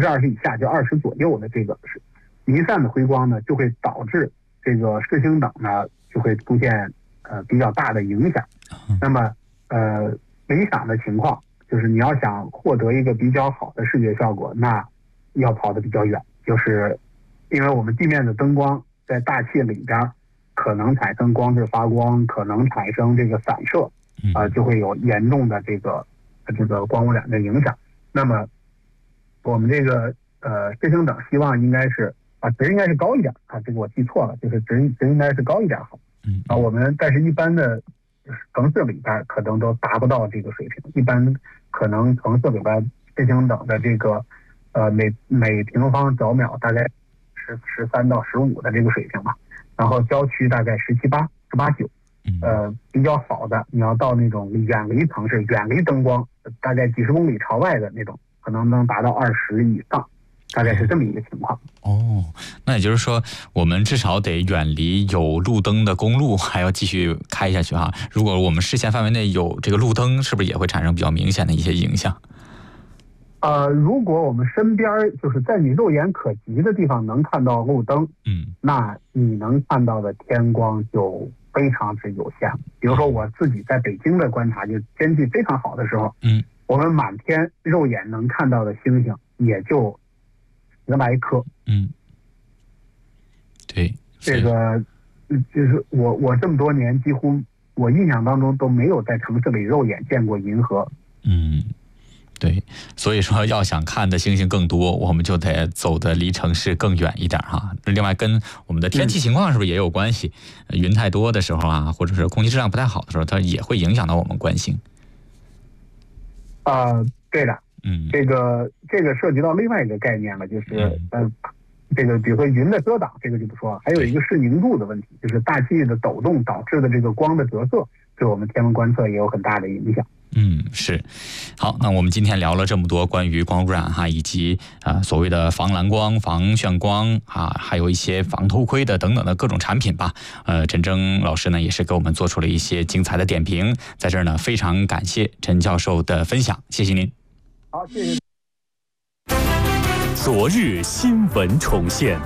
20以下，就20左右的这个弥散的辉光呢，就会导致这个视星等呢就会出现比较大的影响。那么理想的情况就是你要想获得一个比较好的视觉效果，那要跑得比较远，就是因为我们地面的灯光在大气里边可能产生光质发光，可能产生这个散射，就会有严重的这个光污染的影响。那么我们这个视星等希望应该是值应该是高一点这个我记错了，就是值应该是高一点好。我们但是一般的城市里边可能都达不到这个水平，一般可能城市里边视星等的这个每平方角秒大概13到15的这个水平吧，然后郊区大概17、18、19，比较好的你要到那种远离城市、远离灯光，大概几十公里朝外的那种，可能能达到20以上，大概是这么一个情况。 那也就是说，我们至少得远离有路灯的公路，还要继续开下去哈。如果我们视线范围内有这个路灯，是不是也会产生比较明显的一些影响？ 如果我们身边就是在你肉眼可及的地方能看到路灯，那你能看到的天光就非常之有限。比如说我自己在北京的观察，就天气非常好的时候，我们满天肉眼能看到的星星也就10来颗。 对， 这个就是我这么多年几乎我印象当中都没有在城市里肉眼见过银河。 对，所以说要想看的星星更多，我们就得走的离城市更远一点哈。另外跟我们的天气情况是不是也有关系？云太多的时候啊，或者是空气质量不太好的时候，它也会影响到我们观星。 对的，这个涉及到另外一个概念了，就是这个比如说云的遮挡，这个就不说了，还有一个是凝度的问题，就是大气的抖动导致的这个光的折射，对我们天文观测也有很大的影响。 是。好，那我们今天聊了这么多关于光污染以及所谓的防蓝光、防眩光还有一些防偷窥的等等的各种产品吧。陈征老师呢也是给我们做出了一些精彩的点评，在这儿呢非常感谢陈教授的分享，谢谢您。 好，谢谢。 昨日新闻重现，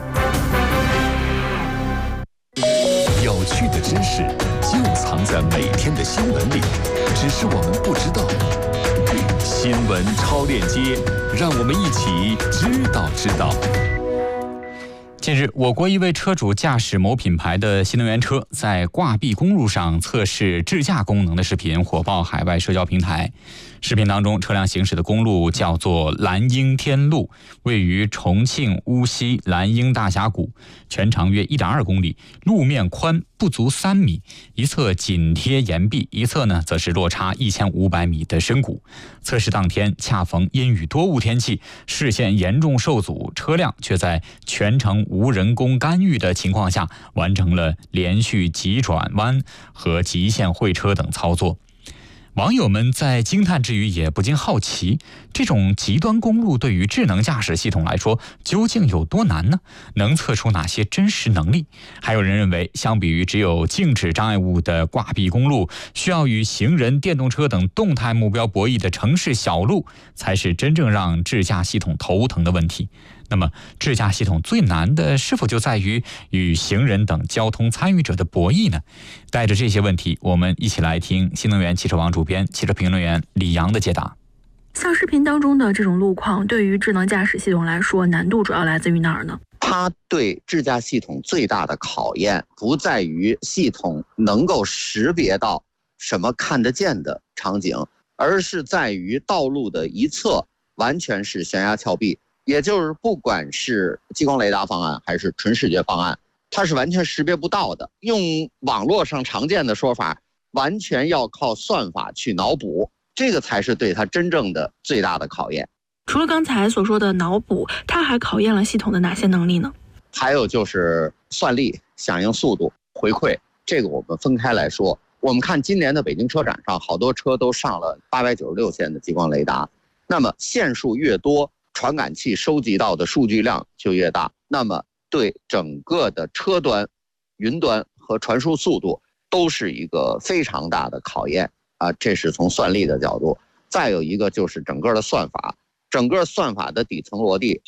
有趣的知识就藏在每天的新闻里，只是我们不知道。新闻超链接，让我们一起知道。 近日，我国一位车主驾驶某品牌的新能源车，在挂壁公路上测试智驾功能的视频火爆海外社交平台。视频当中，车辆行驶的公路叫做蓝鹰天路，位于重庆乌溪蓝鹰大峡谷，全长约1.2公里，路面宽不足3米，一侧紧贴岩壁，一侧呢则是落差1500米的深谷。测试当天恰逢阴雨多雾天气，视线严重受阻，车辆却在全程无人工干预的情况下，完成了连续急转弯和极限会车等操作。网友们在惊叹之余也不禁好奇，这种极端公路对于智能驾驶系统来说究竟有多难呢？能测出哪些真实能力？还有人认为，相比于只有静止障碍物的挂壁公路，需要与行人、电动车等动态目标博弈的城市小路，才是真正让智驾系统头疼的问题。那么智驾系统最难的是否就在于与行人等交通参与者的博弈呢？带着这些问题，我们一起来听新能源汽车网主编、汽车评论员李阳的解答。 像视频当中的这种路况，对于智能驾驶系统来说，难度主要来自于哪儿呢？ 它对智驾系统最大的考验不在于系统能够识别到什么看得见的场景，而是在于道路的一侧完全是悬崖峭壁，也就是不管是激光雷达方案还是纯视觉方案，它是完全识别不到的。用网络上常见的说法，完全要靠算法去脑补，这个才是对它真正的最大的考验。 除了刚才所说的脑补，它还考验了系统的哪些能力呢？ 还有就是算力、响应速度、回馈，这个我们分开来说。我们看今年的北京车展上，好多车都上了896线的激光雷达，那么线数越多，传感器收集到的数据量就越大，那么对整个的车端、云端和传输速度都是一个非常大的考验这是从算力的角度。再有一个就是整个的算法，整个算法的底层逻辑